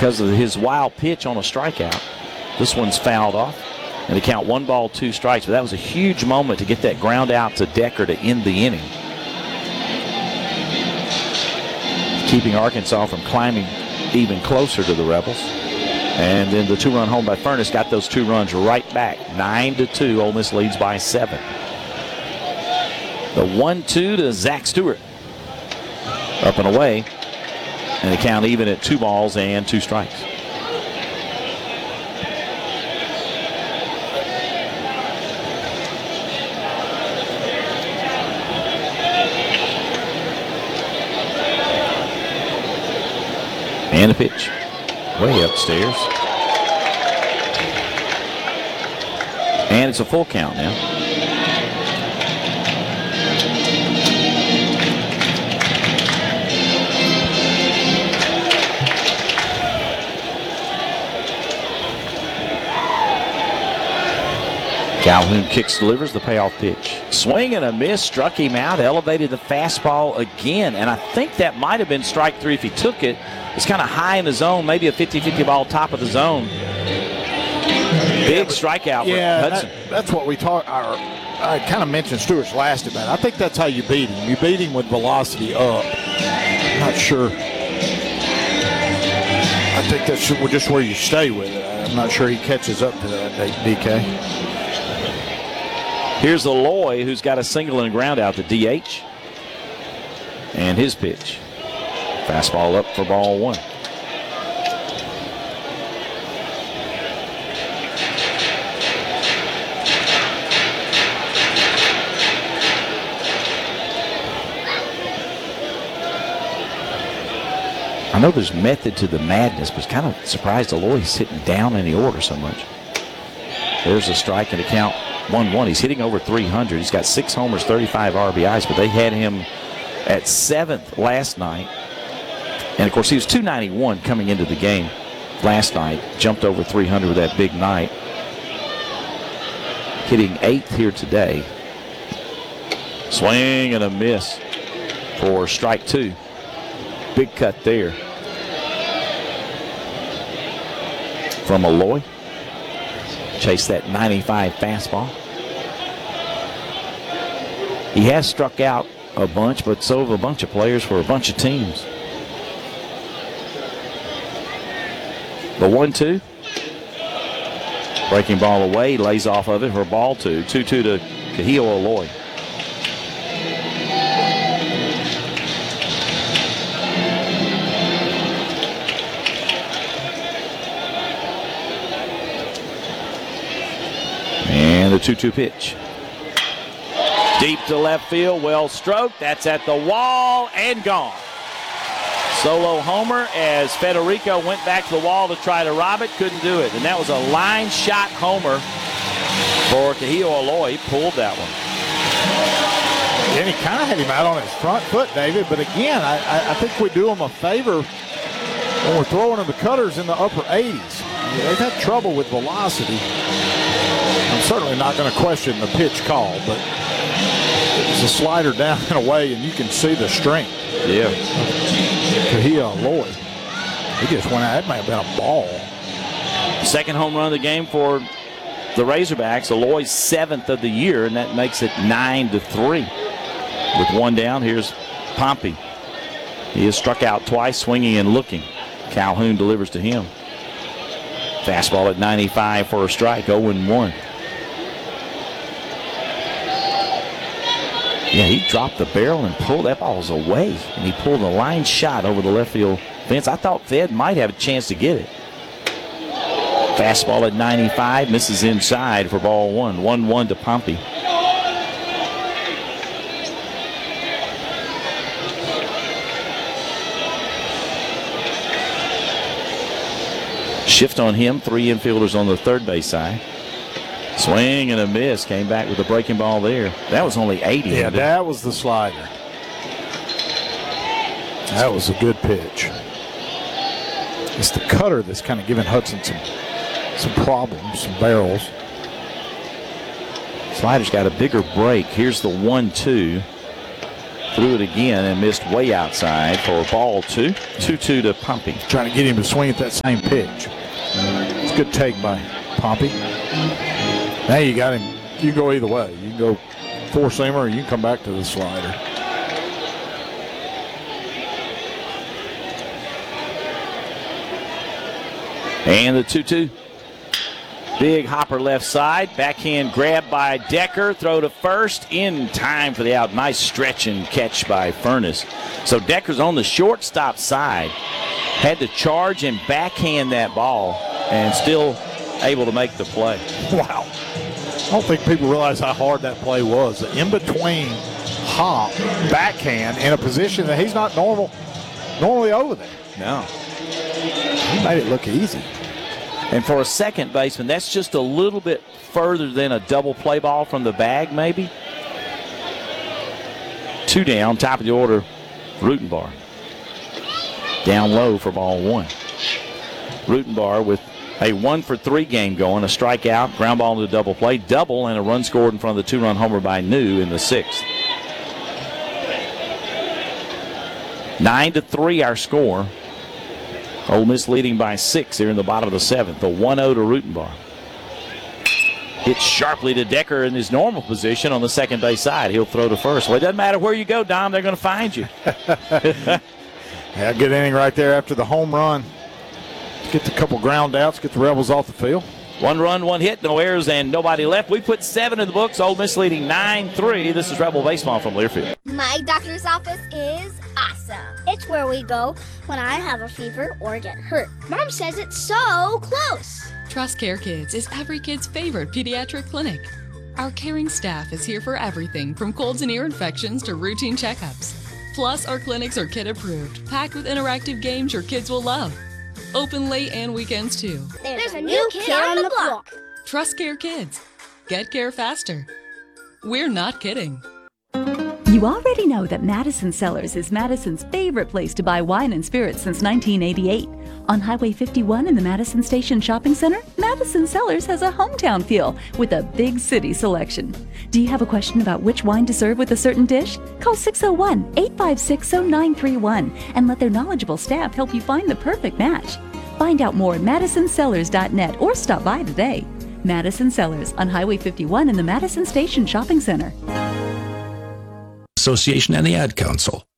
because of his wild pitch on a strikeout. This one's fouled off. And they count 1 ball, 2 strikes. But that was a huge moment to get that ground out to Decker to end the inning. Keeping Arkansas from climbing even closer to the Rebels. And then the 2-run home by Furness got those 2 runs right back. 9-2. Ole Miss leads by 7. The 1-2 to Zach Stewart. Up and away. And they count even at 2 balls and 2 strikes. And a pitch. Way upstairs. And it's a full count now. Calhoun kicks, delivers the payoff pitch. Swing and a miss, struck him out, elevated the fastball again. And I think that might have been strike 3 if he took it. It's kind of high in the zone, maybe a 50-50 ball top of the zone. Big strikeout for Hudson. That's what we talked. I kind of mentioned Stewart's last at bat. I think that's how you beat him. You beat him with velocity up. Not sure. I think that's just where you stay with it. I'm not sure he catches up to that, DK. Here's Aloy, who's got a single and a ground out to DH. And his pitch. Fastball up for ball 1. I know there's method to the madness, but kind of surprised Aloy's hitting down in the order so much. There's a strike and a count 1-1. He's hitting over 300. He's got 6 homers, 35 RBIs, but they had him at 7th last night. And, of course, he was 291 coming into the game last night. Jumped over 300 with that big night. Hitting 8th here today. Swing and a miss for strike 2. Big cut there from Aloy. Chase that 95 fastball. He has struck out a bunch, but so have a bunch of players for a bunch of teams. The 1-2. Breaking ball away, lays off of it for ball 2. 2-2 to Kahio Aloy. And the 2-2 pitch. Deep to left field, well stroked. That's at the wall and gone. Solo homer as Federico went back to the wall to try to rob it. Couldn't do it. And that was a line shot homer for Kahio Aloy. He pulled that one. And he kind of had him out on his front foot, David. But again, I think we do him a favor when we're throwing him the cutters in the upper 80s. They've had trouble with velocity. I'm certainly not going to question the pitch call, but it's a slider down and away, and you can see the strength. Yeah. Kahio Aloy. He just went out. That may have been a ball. Second home run of the game for the Razorbacks. Aloy's 7th of the year, and that makes it 9-3. With 1 down, here's Pompey. He has struck out twice, swinging and looking. Calhoun delivers to him. Fastball at 95 for a strike, 0-1. Yeah, he dropped the barrel and pulled that ball away. And he pulled a line shot over the left field fence. I thought Fed might have a chance to get it. Fastball at 95, misses inside for ball 1. 1-1 to Pompey. Shift on him, 3 infielders on the third base side. Swing and a miss. Came back with a breaking ball there. That was only 80. Yeah, that was the slider. That was a good pitch. It's the cutter that's kind of giving Hudson some problems, some barrels. Slider's got a bigger break. Here's the 1-2. Threw it again and missed way outside for ball 2. 2-2 to Pompey. Trying to get him to swing at that same pitch. It's a good take by Pompey. Now you got him. You can go either way. You can go four-seamer or you can come back to the slider. And the 2-2. Big hopper left side. Backhand grab by Decker. Throw to first in time for the out. Nice stretch and catch by Furness. So Decker's on the shortstop side. Had to charge and backhand that ball and still able to make the play. Wow. I don't think people realize how hard that play was. The in-between hop, backhand, in a position that he's not normally over there. No. He made it look easy. And for a second baseman, that's just a little bit further than a double play ball from the bag, maybe. 2 down, top of the order, Rutenbar. Down low for ball 1. Rutenbar with a 1-for-3 game going, a strikeout, ground ball into double play, double, and a run scored in front of the 2-run homer by New in the 6th. 9-3 our score. Ole Miss leading by 6 here in the bottom of the 7th. The 1-0 to Rutenbar. Hit sharply to Decker in his normal position on the second base side. He'll throw to first. Well, it doesn't matter where you go, Dom. They're going to find you. Yeah, good inning right there after the home run. Get the couple ground outs, get the Rebels off the field. 1 run, 1 hit, no errors, and nobody left. We put 7 in the books. Ole Miss leading 9-3. This is Rebel Baseball from Learfield. My doctor's office is awesome. It's where we go when I have a fever or get hurt. Mom says it's so close. Trust Care Kids is every kid's favorite pediatric clinic. Our caring staff is here for everything from colds and ear infections to routine checkups. Plus, our clinics are kid approved, packed with interactive games your kids will love. Open late and weekends too. There's a new kid on the block. Trust Care Kids. Get care faster. We're not kidding. You already know that Madison Cellars is Madison's favorite place to buy wine and spirits since 1988. On Highway 51 in the Madison Station Shopping Center, Madison Cellars has a hometown feel with a big city selection. Do you have a question about which wine to serve with a certain dish? Call 601-856-0931 and let their knowledgeable staff help you find the perfect match. Find out more at madisonCellars.net or stop by today. Madison Cellars on Highway 51 in the Madison Station Shopping Center. Association and the Ad Council.